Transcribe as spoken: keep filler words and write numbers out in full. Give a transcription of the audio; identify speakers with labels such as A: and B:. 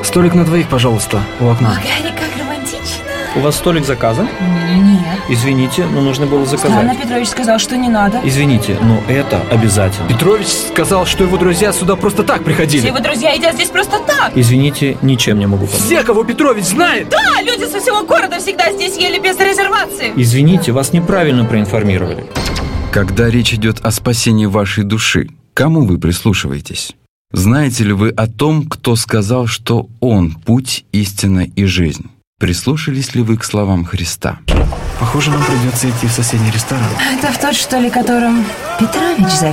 A: Столик на двоих, пожалуйста, у окна.
B: Гарри, как романтично.
C: У вас столик заказан?
B: Нет.
C: Извините, но нужно было заказать.
B: Странно, Петрович сказал, что не надо.
C: Извините, но это обязательно.
A: Петрович сказал, что его друзья сюда просто так приходили.
B: Все его друзья едят здесь просто так.
C: Извините, ничем не могу помочь.
A: Все, кого Петрович знает!
B: Да, люди со всего города всегда здесь ели без резервации.
C: Извините, вас неправильно проинформировали.
D: Когда речь идет о спасении вашей души, к кому вы прислушиваетесь? Знаете ли вы о том, кто сказал, что Он – путь, истина и жизнь? Прислушались ли вы к словам Христа?
A: Похоже, нам придется идти в соседний ресторан.
B: Это в тот, что ли, которым Петрович зовет.